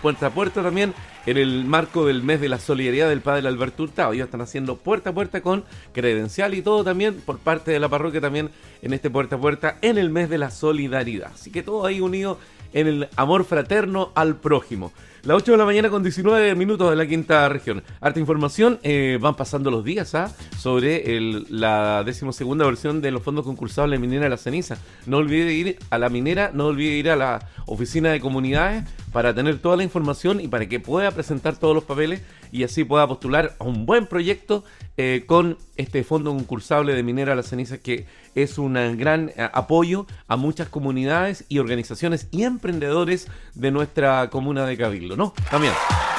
puerta a puerta también en el marco del mes de la solidaridad del Padre Alberto Hurtado. Ellos están haciendo puerta a puerta con credencial y todo también por parte de la parroquia también en este puerta a puerta en el mes de la solidaridad. Así que todo ahí unido en el amor fraterno al prójimo. Las 8 de la mañana con 19 minutos de la quinta región. Harta información, van pasando los días sobre la 12ª versión de los fondos concursables de Minera La Ceniza. No olvide ir a la minera, no olvide ir a la oficina de comunidades para tener toda la información y para que pueda presentar todos los papeles y así pueda postular a un buen proyecto con este fondo concursable de Minera La Ceniza, que es un gran apoyo a muchas comunidades y organizaciones y emprendedores de nuestra comuna de Cabildo, ¿no? También.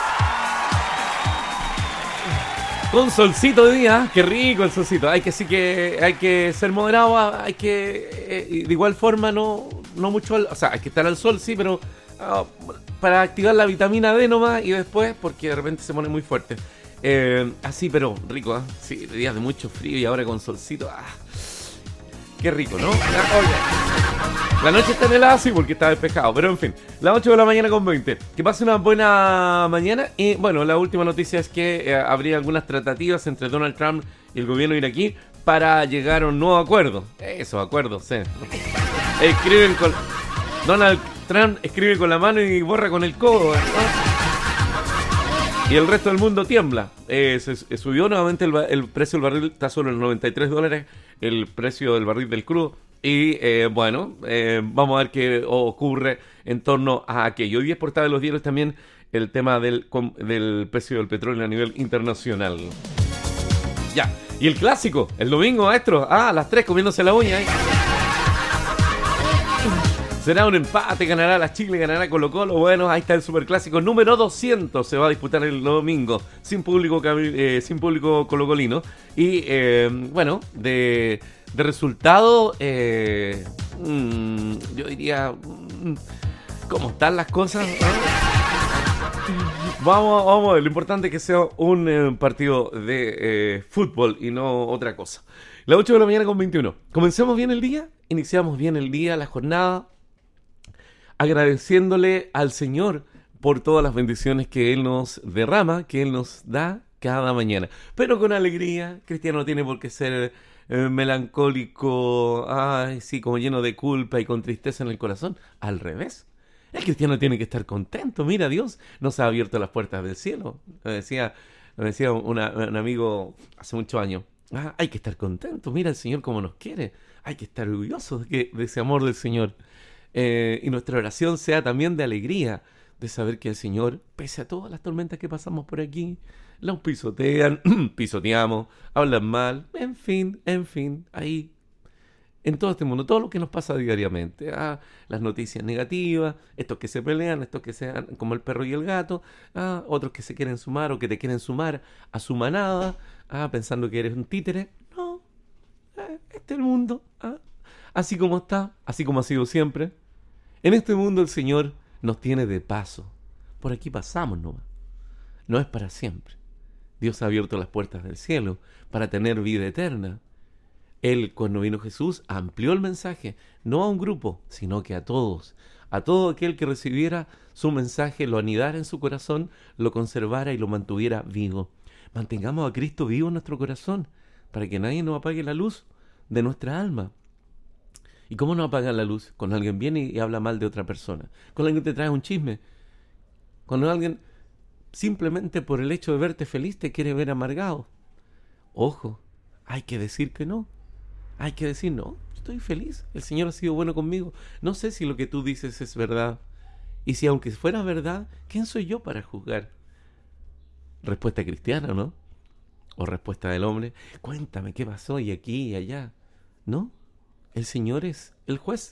Con solcito de día, qué rico el solcito. Hay que ser moderado, hay que de igual forma no mucho, o sea, hay que estar al sol, sí, pero para activar la vitamina D nomás y después, porque de repente se pone muy fuerte. Así, pero rico, ¿eh? Sí, días de mucho frío y ahora con solcito. Qué rico, ¿no? La noche está helada, sí, porque está despejado, pero en fin, las 8 de la mañana con 20. Que pase una buena mañana. Y bueno, la última noticia es que habría algunas tratativas entre Donald Trump y el gobierno iraquí para llegar a un nuevo acuerdo. Esos acuerdos, sí. Donald Trump escribe con la mano y borra con el codo, ¿no? Y el resto del mundo tiembla. Se subió nuevamente el precio del barril, está sobre los $93, el precio del barril del crudo. Y vamos a ver qué ocurre en torno a aquello. Hoy es portada de los diarios también el tema del precio del petróleo a nivel internacional. Ya, y el clásico, el domingo, maestro, a las 3 comiéndose la uña. Será un empate, ganará la Chile, ganará Colo-Colo. Bueno, ahí está el superclásico número 200. Se va a disputar el domingo sin público colocolino. Y de resultado, yo diría, ¿cómo están las cosas? Vamos a ver, lo importante es que sea un partido de fútbol y no otra cosa. Las 8 de la mañana con 21. Comencemos bien el día, iniciamos bien el día, la jornada, agradeciéndole al Señor por todas las bendiciones que Él nos derrama, que Él nos da cada mañana. Pero con alegría, cristiano no tiene por qué ser melancólico, como lleno de culpa y con tristeza en el corazón. Al revés, el cristiano tiene que estar contento. Mira, Dios nos ha abierto las puertas del cielo. Me decía un amigo hace muchos años. Hay que estar contento. Mira el Señor cómo nos quiere. Hay que estar orgullosos de ese amor del Señor. Y nuestra oración sea también de alegría, de saber que el Señor, pese a todas las tormentas que pasamos por aquí, los pisotean, pisoteamos, hablan mal, en fin, ahí, en todo este mundo, todo lo que nos pasa diariamente, las noticias negativas, estos que se pelean, estos que sean como el perro y el gato, otros que se quieren sumar o que te quieren sumar a su manada, pensando que eres un títere. No, este es el mundo, así como está, así como ha sido siempre. En este mundo el Señor nos tiene de paso. Por aquí pasamos nomás. No es para siempre. Dios ha abierto las puertas del cielo para tener vida eterna. Él, cuando vino Jesús, amplió el mensaje, no a un grupo, sino que a todos. A todo aquel que recibiera su mensaje, lo anidara en su corazón, lo conservara y lo mantuviera vivo. Mantengamos a Cristo vivo en nuestro corazón, para que nadie nos apague la luz de nuestra alma. ¿Y cómo no apagan la luz? Cuando alguien viene y habla mal de otra persona. Cuando alguien te trae un chisme. Cuando alguien, simplemente por el hecho de verte feliz, te quiere ver amargado. Ojo, hay que decir que no. Hay que decir, no, estoy feliz. El Señor ha sido bueno conmigo. No sé si lo que tú dices es verdad. Y si aunque fuera verdad, ¿quién soy yo para juzgar? Respuesta cristiana, ¿no? O respuesta del hombre. Cuéntame qué pasó y aquí y allá. ¿No? El Señor es el juez.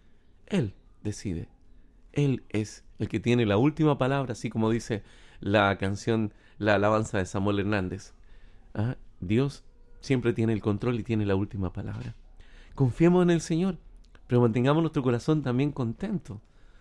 Él decide. Él es el que tiene la última palabra, así como dice la canción, la alabanza de Samuel Hernández. Dios siempre tiene el control y tiene la última palabra. Confiemos en el Señor, pero mantengamos nuestro corazón también contento.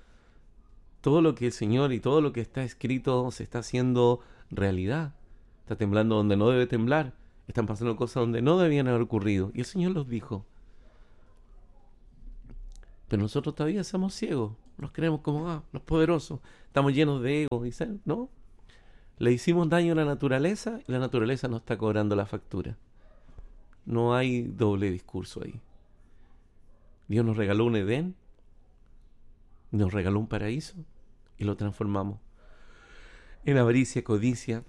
Todo lo que el Señor y todo lo que está escrito se está haciendo realidad. Está temblando donde no debe temblar. Están pasando cosas donde no debían haber ocurrido. Y el Señor los dijo. Pero nosotros todavía somos ciegos. Nos creemos como los poderosos. Estamos llenos de ego. Dicen, no. Le hicimos daño a la naturaleza y la naturaleza nos está cobrando la factura. No hay doble discurso ahí. Dios nos regaló un Edén, nos regaló un paraíso y lo transformamos en avaricia, codicia,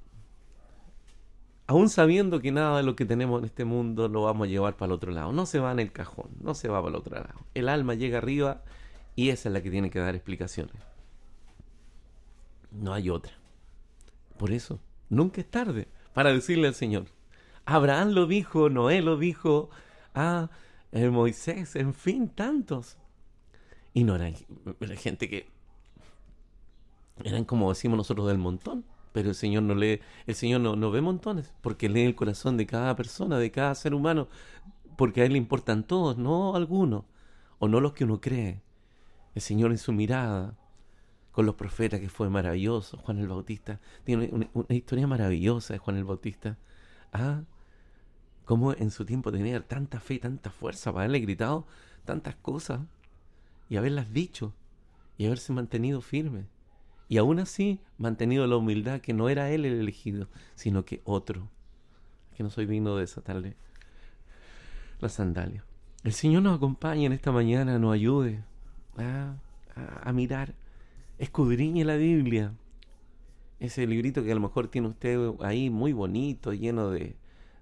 aún sabiendo que nada de lo que tenemos en este mundo lo vamos a llevar para el otro lado. No se va en el cajón, no se va para el otro lado. El alma llega arriba y esa es la que tiene que dar explicaciones. No hay otra. Por eso, nunca es tarde para decirle al Señor. Abraham lo dijo, Noé lo dijo, Moisés, en fin, tantos. Y no era gente que eran como decimos nosotros del montón. Pero el Señor no lee, el Señor no ve montones, porque lee el corazón de cada persona, de cada ser humano, porque a Él le importan todos, no algunos, o no los que uno cree. El Señor en su mirada, con los profetas, que fue maravilloso. Juan el Bautista, tiene una historia maravillosa de Juan el Bautista. Cómo en su tiempo tenía tanta fe y tanta fuerza para haberle gritado tantas cosas, y haberlas dicho, y haberse mantenido firme. Y aún así, mantenido la humildad, que no era él el elegido, sino que otro. Que no soy digno de desatarle la sandalia. El Señor nos acompañe en esta mañana, nos ayude a mirar, escudriñe la Biblia. Ese librito que a lo mejor tiene usted ahí muy bonito, lleno de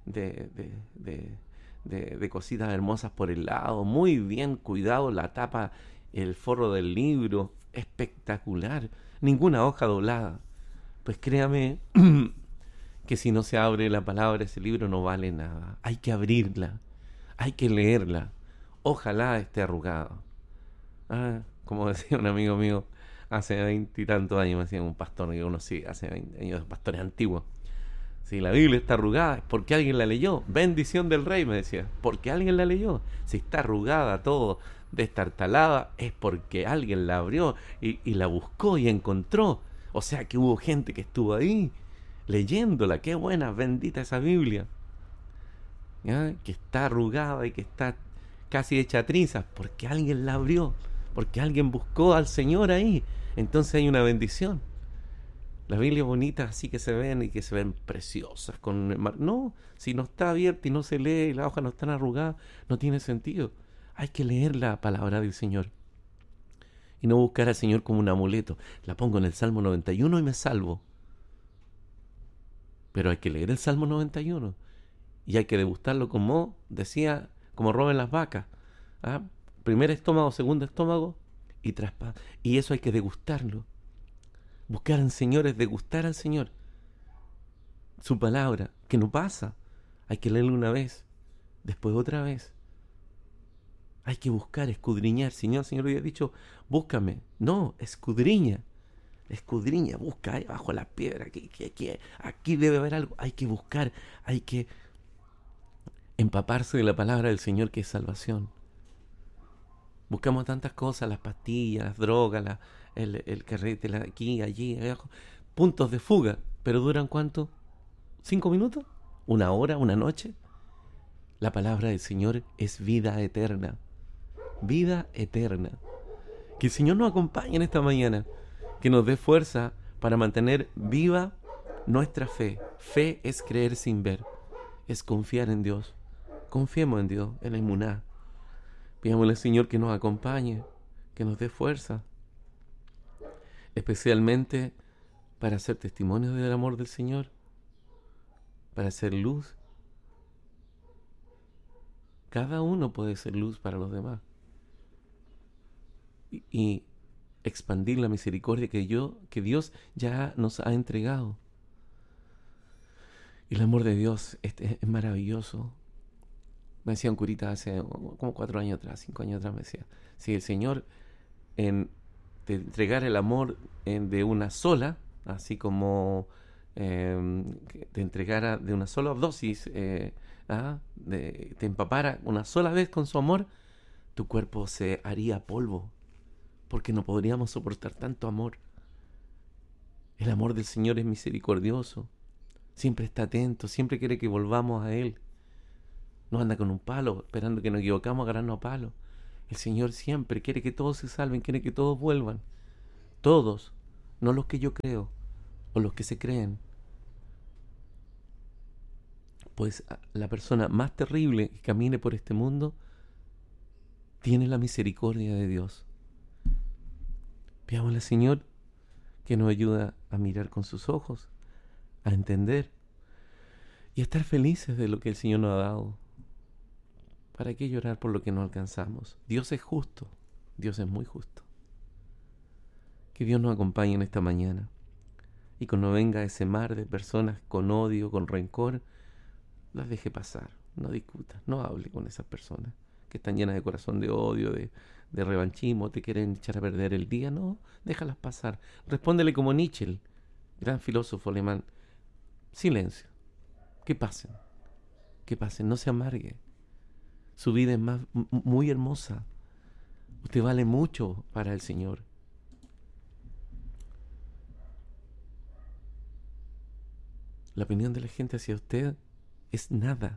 cositas hermosas por el lado, muy bien cuidado, la tapa, el forro del libro, espectacular. Ninguna hoja doblada. Pues créame que si no se abre la palabra, ese libro no vale nada. Hay que abrirla, hay que leerla. Ojalá esté arrugada. Como decía un amigo mío hace 20 y tantos años, me decía un pastor que conocí hace 20 años, pastores antiguos. Si la Biblia está arrugada es porque alguien la leyó. Bendición del Rey, me decía, porque alguien la leyó. Si está arrugada todo, destartalada, es porque alguien la abrió y la buscó y encontró. O sea que hubo gente que estuvo ahí leyéndola. Qué buena, bendita esa Biblia. ¿Ya? Que está arrugada y que está casi hecha trizas porque alguien la abrió, porque alguien buscó al Señor ahí. Entonces hay una bendición. Las Biblias bonitas así que se ven y que se ven preciosas. No, si no está abierta y no se lee y las hojas no están arrugadas, no tiene sentido. Hay que leer la palabra del Señor. Y no buscar al Señor como un amuleto. La pongo en el Salmo 91 y me salvo. Pero hay que leer el Salmo 91. Y hay que degustarlo como, decía, como roben las vacas. Primer estómago, segundo estómago y traspas. Y eso hay que degustarlo. Buscar al Señor es degustar al Señor. Su palabra, que no pasa. Hay que leerlo una vez, después otra vez. Hay que buscar, escudriñar. Señor había dicho, búscame. No, escudriña. Escudriña, busca ahí bajo la piedra. Aquí debe haber algo. Hay que buscar, hay que empaparse de la palabra del Señor, que es salvación. Buscamos tantas cosas, las pastillas, las drogas, el carrete, aquí, allí, abajo. Puntos de fuga. ¿Pero duran cuánto? ¿5 minutos? ¿1 hora? ¿1 noche? La palabra del Señor es vida eterna. Vida eterna. Que el Señor nos acompañe en esta mañana. Que nos dé fuerza para mantener viva nuestra fe. Fe es creer sin ver. Es confiar en Dios. Confiemos en Dios, en la emuná. Pidámosle al Señor que nos acompañe, que nos dé fuerza, especialmente para ser testimonios del amor del Señor, para ser luz. Cada uno puede ser luz para los demás y expandir la misericordia que Dios ya nos ha entregado. Y el amor de Dios es maravilloso. Me decía un curita hace como 4 años atrás, 5 años atrás, me decía, si el Señor te entregara el amor de una sola, así como te entregara de una sola dosis, te empapara una sola vez con su amor, tu cuerpo se haría polvo, porque no podríamos soportar tanto amor. El amor del Señor es misericordioso, siempre está atento, siempre quiere que volvamos a Él. No anda con un palo, esperando que nos equivocamos, agarrarnos a palo. El Señor siempre quiere que todos se salven, quiere que todos vuelvan. Todos, no los que yo creo o los que se creen. Pues la persona más terrible que camine por este mundo tiene la misericordia de Dios. Pidámosle al Señor que nos ayuda a mirar con sus ojos, a entender y a estar felices de lo que el Señor nos ha dado. ¿Para qué llorar por lo que no alcanzamos? Dios es justo, Dios es muy justo. Que Dios nos acompañe en esta mañana y cuando venga ese mar de personas con odio, con rencor, las deje pasar, no discuta, no hable con esas personas que están llenas de corazón de odio, de revanchismo, te quieren echar a perder el día, no, déjalas pasar. Respóndele como Nietzsche, el gran filósofo alemán, silencio, que pasen, no se amargue. Su vida es muy hermosa, usted vale mucho para el Señor. La opinión de la gente hacia usted es nada.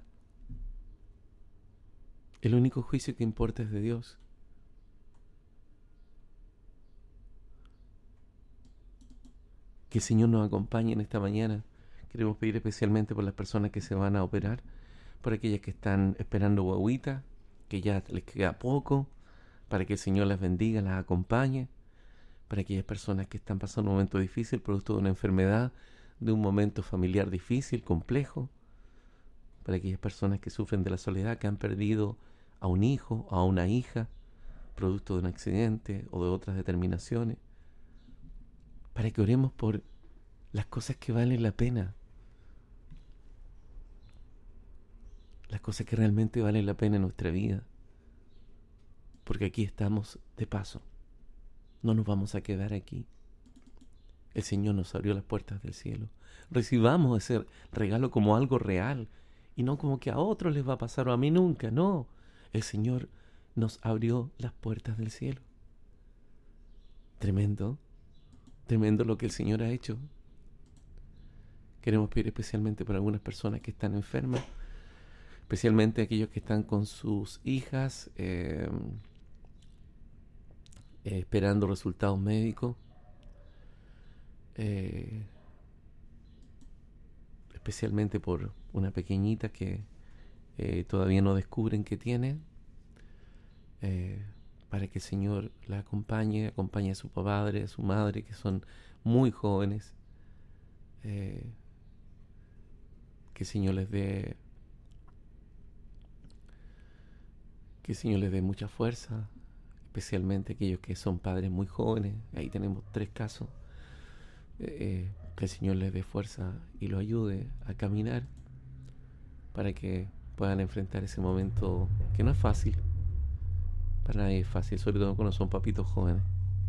El único juicio que importa es de Dios. Que el Señor nos acompañe en esta mañana. Queremos pedir especialmente por las personas que se van a operar, por aquellas que están esperando guaguita, que ya les queda poco, para que el Señor las bendiga, las acompañe, para aquellas personas que están pasando un momento difícil, producto de una enfermedad, de un momento familiar difícil, complejo, para aquellas personas que sufren de la soledad, que han perdido a un hijo, a una hija, producto de un accidente o de otras determinaciones, para que oremos por las cosas que valen la pena, las cosas que realmente valen la pena en nuestra vida, porque aquí estamos de paso, no nos vamos a quedar aquí. El Señor nos abrió las puertas del cielo. Recibamos ese regalo como algo real y no como que a otros les va a pasar o a mí nunca, no. El Señor nos abrió las puertas del cielo. Tremendo, tremendo lo que el Señor ha hecho. Queremos pedir especialmente por algunas personas que están enfermas, especialmente aquellos que están con sus hijas esperando resultados médicos. Especialmente por una pequeñita que todavía no descubren que tiene, para que el Señor la acompañe a su padre, a su madre, que son muy jóvenes, que el Señor les dé mucha fuerza, especialmente aquellos que son padres muy jóvenes. Ahí tenemos 3 casos. Que el Señor les dé fuerza y los ayude a caminar para que puedan enfrentar ese momento que no es fácil. Para nadie es fácil, sobre todo cuando son papitos jóvenes.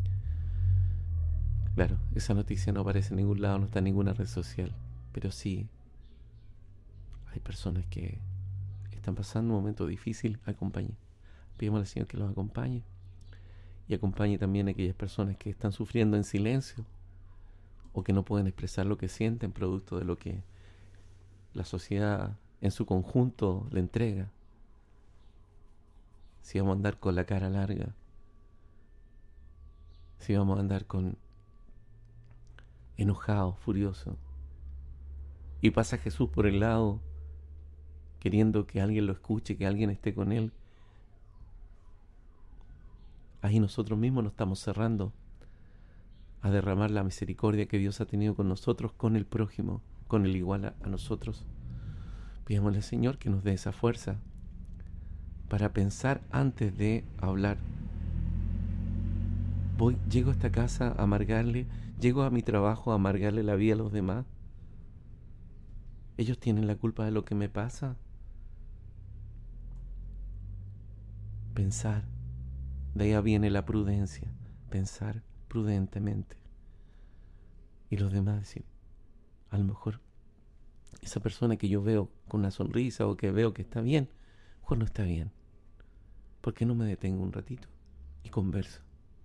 Claro, esa noticia no aparece en ningún lado, no está en ninguna red social, pero sí hay personas que están pasando un momento difícil. Acompañe. Pedimos al Señor que los acompañe y acompañe también a aquellas personas que están sufriendo en silencio o que no pueden expresar lo que sienten producto de lo que la sociedad en su conjunto le entrega. Si vamos a andar con la cara larga, si vamos a andar con enojado, furioso, y pasa Jesús por el lado queriendo que alguien lo escuche, que alguien esté con él, ahí nosotros mismos nos estamos cerrando a derramar la misericordia que Dios ha tenido con nosotros, con el prójimo, con el igual a nosotros. Pidámosle al Señor que nos dé esa fuerza para pensar antes de hablar. Llego a esta casa a amargarle, llego a mi trabajo a amargarle la vida a los demás. ¿Ellos tienen la culpa de lo que me pasa? Pensar, de ahí viene la prudencia, pensar prudentemente. Y los demás decir, a lo mejor esa persona que yo veo con una sonrisa o que veo que está bien, mejor no está bien. ¿Por qué no me detengo un ratito y converso?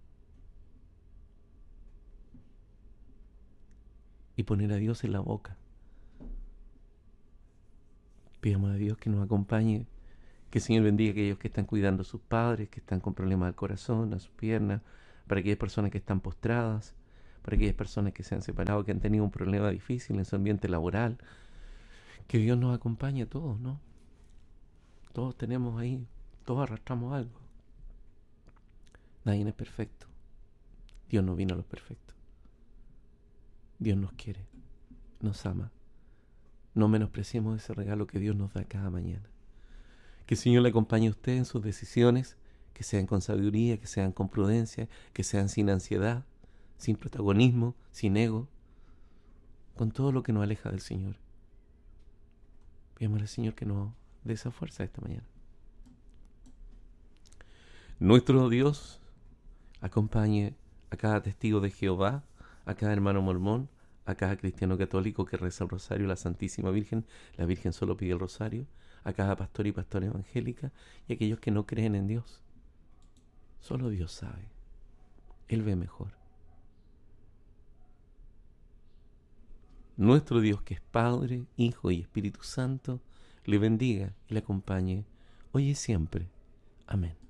Y poner a Dios en la boca. Pidamos a Dios que nos acompañe, Que el Señor bendiga a aquellos que están cuidando a sus padres, que están con problemas del corazón, a sus piernas, para aquellas personas que están postradas, para aquellas personas que se han separado, que han tenido un problema difícil en su ambiente laboral. Que Dios nos acompañe a todos, ¿no? Todos tenemos ahí, todos arrastramos algo. Nadie es perfecto. Dios no vino a los perfectos. Dios nos quiere, nos ama. No menospreciemos ese regalo que Dios nos da cada mañana. Que el Señor le acompañe a usted en sus decisiones, que sean con sabiduría, que sean con prudencia, que sean sin ansiedad, sin protagonismo, sin ego, con todo lo que nos aleja del Señor. Pidámosle al Señor que nos dé esa fuerza esta mañana. Nuestro Dios acompañe a cada testigo de Jehová, a cada hermano mormón, a cada cristiano católico que reza el rosario, la Santísima Virgen, la Virgen solo pide el rosario, a cada pastor y pastora evangélica y a aquellos que no creen en Dios. Solo Dios sabe. Él ve mejor. Nuestro Dios, que es Padre, Hijo y Espíritu Santo, le bendiga y le acompañe hoy y siempre. Amén.